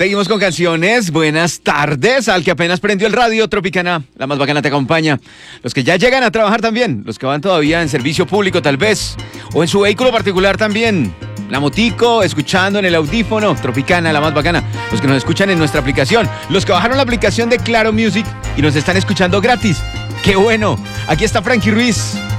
Seguimos con canciones. Buenas tardes al que apenas prendió el radio. Tropicana, la más bacana te acompaña. Los que ya llegan a trabajar también. Los que van todavía en servicio público tal vez. O en su vehículo particular también. La motico, escuchando en el audífono. Tropicana, la más bacana. Los que nos escuchan en nuestra aplicación. Los que bajaron la aplicación de Claro Music y nos están escuchando gratis. ¡Qué bueno! Aquí está Frankie Ruiz.